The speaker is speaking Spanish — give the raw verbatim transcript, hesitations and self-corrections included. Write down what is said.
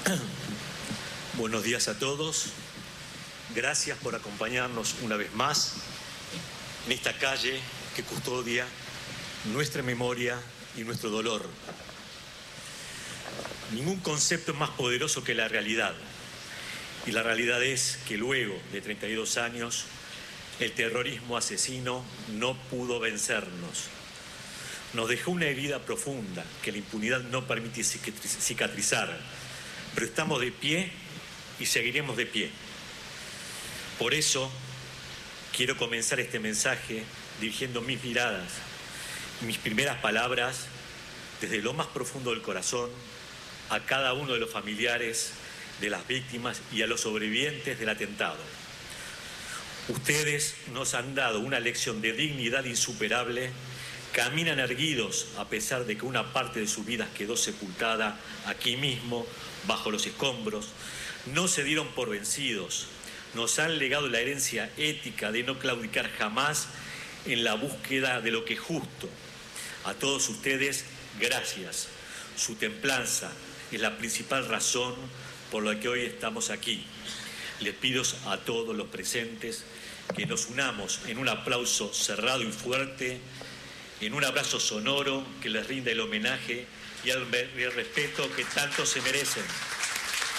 Buenos días a todos. Gracias por acompañarnos una vez más en esta calle que custodia nuestra memoria y nuestro dolor. Ningún concepto es más poderoso que la realidad. Y la realidad es que luego de treinta y dos años, el terrorismo asesino no pudo vencernos. Nos dejó una herida profunda que la impunidad no permite cicatrizar. Pero estamos de pie y seguiremos de pie. Por eso quiero comenzar este mensaje dirigiendo mis miradas, mis primeras palabras desde lo más profundo del corazón a cada uno de los familiares de las víctimas y a los sobrevivientes del atentado. Ustedes nos han dado una lección de dignidad insuperable, caminan erguidos a pesar de que una parte de sus vidas quedó sepultada aquí mismo, bajo los escombros, no se dieron por vencidos, nos han legado la herencia ética de no claudicar jamás en la búsqueda de lo que es justo. A todos ustedes, gracias. Su templanza es la principal razón por la que hoy estamos aquí. Les pido a todos los presentes que nos unamos en un aplauso cerrado y fuerte, en un abrazo sonoro que les rinda el homenaje y el respeto que tanto se merecen.